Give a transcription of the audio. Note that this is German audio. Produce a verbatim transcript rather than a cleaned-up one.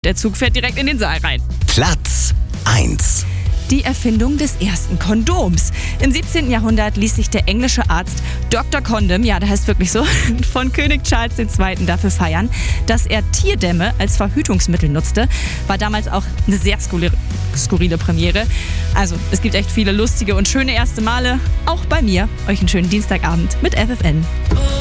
Der Zug fährt direkt in den Saal rein. Platz eins. Die Erfindung des ersten Kondoms. Im siebzehnten. Jahrhundert ließ sich der englische Arzt Doktor Condom, ja, der heißt wirklich so, von König Charles der Zweite. dafür feiern, dass er Tierdämme als Verhütungsmittel nutzte. War damals auch eine sehr skurrile, skurrile Premiere. Also, es gibt echt viele lustige und schöne erste Male. Auch bei mir. Euch einen schönen Dienstagabend mit F F N.